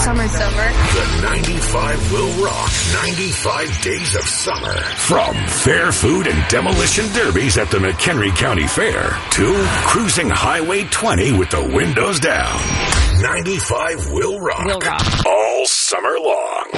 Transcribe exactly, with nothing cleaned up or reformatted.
Summer. Summer. The ninety-five will rock ninety-five days of summer. From fair food and demolition derbies at the McHenry County Fair to cruising Highway twenty with the windows down. ninety-five will rock. Will rock. All summer long.